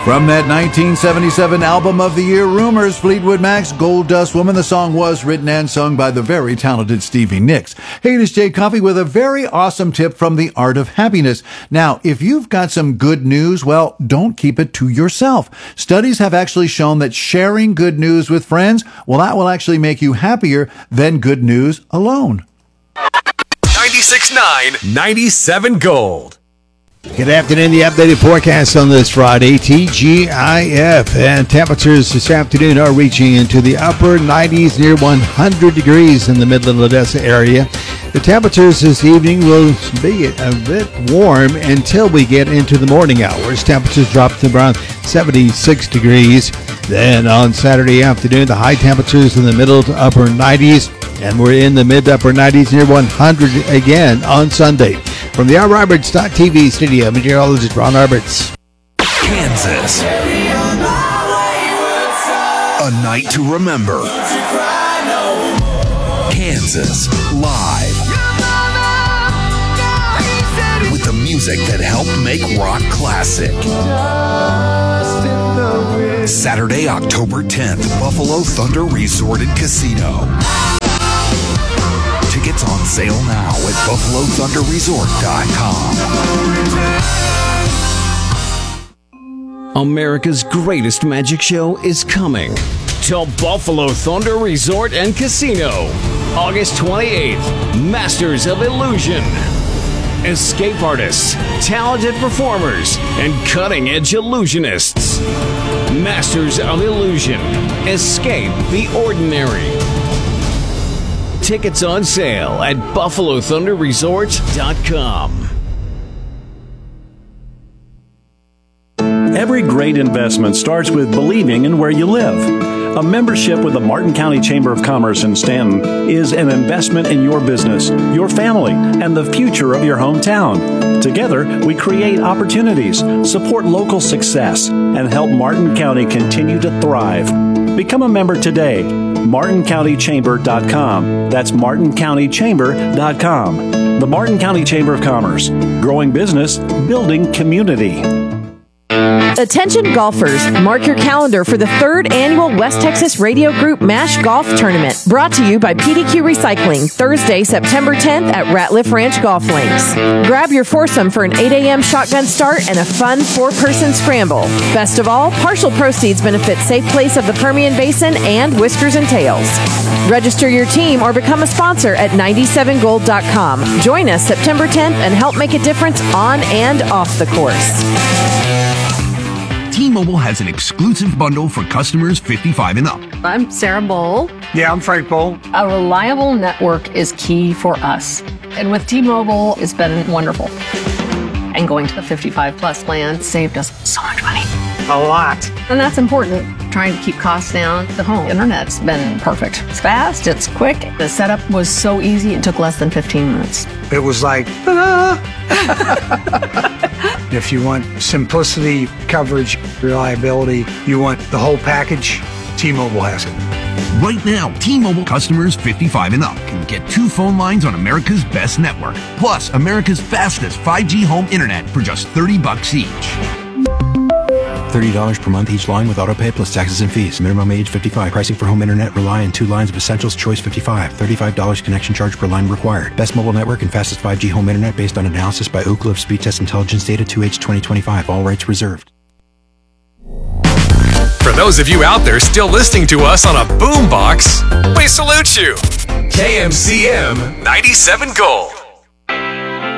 From that 1977 album of the year, Rumors, Fleetwood Mac's Gold Dust Woman. The song was written and sung by the very talented Stevie Nicks. Hey, it is Jay Coffey with a very awesome tip from The Art of Happiness. Now, if you've got some good news, well, don't keep it to yourself. Studies have actually shown that sharing good news with friends, well, that will actually make you happier than good news alone. 96.9, 97 Gold. Good afternoon. The updated forecast on this Friday, TGIF, and temperatures this afternoon are reaching into the upper 90s, near 100 degrees in the Midland Odessa area. The temperatures this evening will be a bit warm until we get into the morning hours. Temperatures drop to around 76 degrees. Then on Saturday afternoon, the high temperatures in the middle to upper 90s, and we're in the mid to upper 90s, near 100 again on Sunday. From the OurRoberts.tv studio, meteorologist Ron Roberts. Kansas. A night to remember. Kansas live. With the music that helped make rock classic. Saturday, October 10th, Buffalo Thunder Resort and Casino. Tickets on sale now at BuffaloThunderResort.com. America's greatest magic show is coming to Buffalo Thunder Resort and Casino. August 28th, Masters of Illusion. Escape artists, talented performers, and cutting-edge illusionists. Masters of Illusion. Escape the ordinary. Tickets on sale at BuffaloThunderResort.com. Every great investment starts with believing in where you live. A membership with the Martin County Chamber of Commerce in Stanton is an investment in your business, your family, and the future of your hometown. Together, we create opportunities, support local success, and help Martin County continue to thrive. Become a member today. MartinCountyChamber.com. That's MartinCountyChamber.com. The Martin County Chamber of Commerce. Growing business, building community. Attention golfers, mark your calendar for the 3rd annual West Texas Radio Group MASH Golf Tournament, brought to you by PDQ Recycling, Thursday, September 10th at Ratliff Ranch Golf Links. Grab your foursome for an 8 a.m. shotgun start and a fun 4-person scramble. Best of all, partial proceeds benefit Safe Place of the Permian Basin and Whiskers and Tails. Register your team or become a sponsor at 97gold.com. Join us September 10th and help make a difference on and off the course. T-Mobile has an exclusive bundle for customers 55 and up. I'm Sarah Bowl. Yeah, I'm Frank Bowl. A reliable network is key for us. And with T-Mobile, it's been wonderful. And going to the 55-plus plan saved us so much money. A lot. And that's important. Trying to keep costs down. The home internet's been perfect. It's fast, it's quick. The setup was so easy, it took less than 15 minutes. It was like, ta-da! If you want simplicity, coverage, reliability, you want the whole package, T-Mobile has it. Right now, T-Mobile customers 55 and up can get 2 phone lines on America's best network, plus America's fastest 5G home internet for just $30 each. $30 per month each line with autopay plus taxes and fees. Minimum age 55. Pricing for home internet rely on 2 lines of Essentials Choice 55. $35 connection charge per line required. Best mobile network and fastest 5G home internet based on analysis by Ookla of Speed Test Intelligence data 2H 2025. All rights reserved. For those of you out there still listening to us on a boombox, we salute you. KMCM 97 Gold.